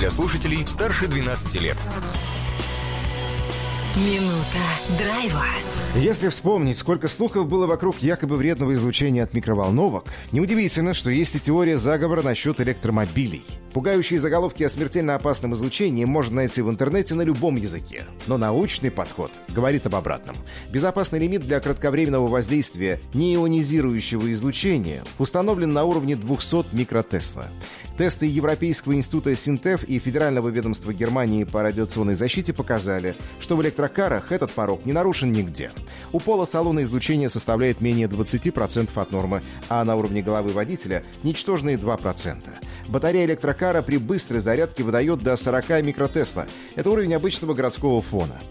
для слушателей старше 12 лет. Минута драйва. Если вспомнить, сколько слухов было вокруг якобы вредного излучения от микроволновок, неудивительно, что есть и теория заговора насчет электромобилей. Пугающие заголовки о смертельно опасном излучении можно найти в интернете на любом языке. Но научный подход говорит об обратном. Безопасный лимит для кратковременного воздействия неионизирующего излучения установлен на уровне 200 микротесла. Тесты Европейского института Синтеф и Федерального ведомства Германии по радиационной защите показали, что в электрокарах этот порог не нарушен нигде. У пола салона излучение составляет менее 20% от нормы, а на уровне головы водителя – ничтожные 2%. Батарея электрокара при быстрой зарядке выдает до 40 микротесла. Это уровень обычного городского фона.